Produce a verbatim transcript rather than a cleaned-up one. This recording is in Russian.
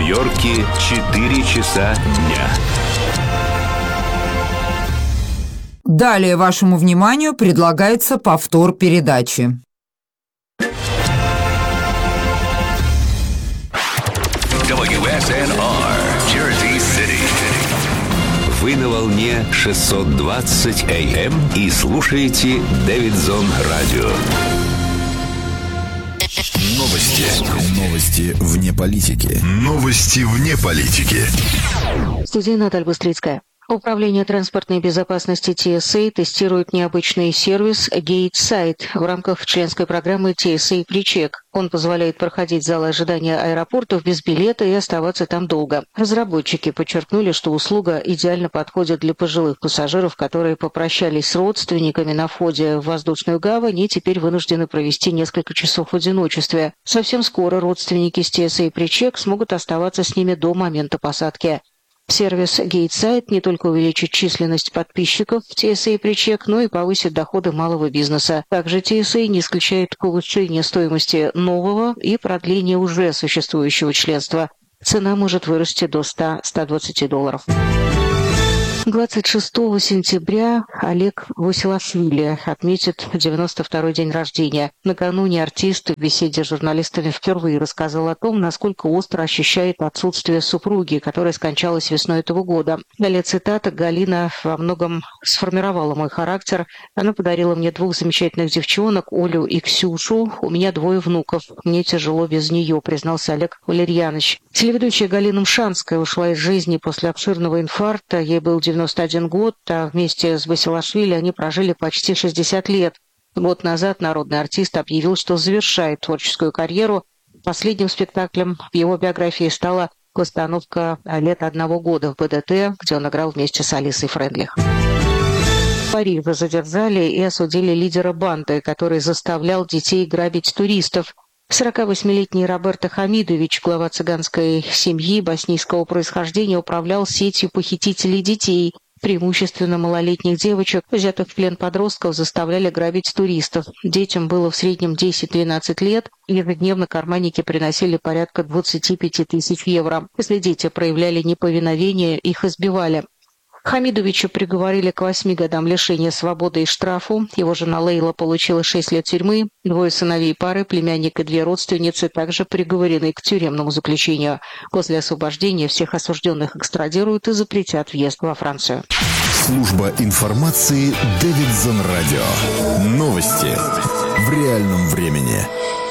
Нью-Йорке четыре часа дня. Далее вашему вниманию предлагается повтор передачи. дабл ю эс эн ар, Jersey City. Вы на волне шестьсот двадцать эй эм и слушаете Дэвидсон Радио. Новости. Новости вне политики. Новости вне политики. В студии Наталья Быстрицкая. Управление транспортной безопасности ти эс эй тестирует необычный сервис GateSight в рамках членской программы ти эс эй PreCheck. Он позволяет проходить залы ожидания аэропортов без билета и оставаться там долго. Разработчики подчеркнули, что услуга идеально подходит для пожилых пассажиров, которые попрощались с родственниками на входе в воздушную гавань и теперь вынуждены провести несколько часов в одиночестве. Совсем скоро родственники с ти эс эй PreCheck смогут оставаться с ними до момента посадки. Сервис GateSight не только увеличит численность подписчиков в ти эс эй PreCheck, но и повысит доходы малого бизнеса. Также ти эс эй не исключает повышение стоимости нового и продление уже существующего членства. Цена может вырасти до ста - ста двадцати долларов. двадцать шестого сентября Олег Василашвили отметит девяносто второй день рождения. Накануне артист в беседе с журналистами впервые рассказал о том, насколько остро ощущает отсутствие супруги, которая скончалась весной этого года. Далее цитата: «Галина во многом сформировала мой характер. Она подарила мне двух замечательных девчонок, Олю и Ксюшу. У меня двое внуков. Мне тяжело без нее», признался Олег Валерьянович. Телеведущая Галина Мшанская ушла из жизни после обширного инфаркта. Ей был девяносто один год, а вместе с Василашвили они прожили почти шестьдесят лет. Год назад народный артист объявил, что завершает творческую карьеру. Последним спектаклем в его биографии стала постановка «Лет одного года» в бэ дэ тэ, где он играл вместе с Алисой Фрейндлих. В Париже задержали и осудили лидера банды, который заставлял детей грабить туристов. сорокавосьмилетний Роберто Хамидович, глава цыганской семьи боснийского происхождения, управлял сетью похитителей детей. Преимущественно малолетних девочек, взятых в плен подростков, заставляли грабить туристов. Детям было в среднем десять-двенадцать лет. Ежедневно карманники приносили порядка двадцать пять тысяч евро. Если дети проявляли неповиновение, их избивали. Хамидовича приговорили к восьми годам лишения свободы и штрафу. Его жена Лейла получила шесть лет тюрьмы. Двое сыновей пары, племянник и две родственницы, также приговорены к тюремному заключению. После освобождения всех осужденных экстрадируют и запретят въезд во Францию. Служба информации Дэвидсон Радио. Новости в реальном времени.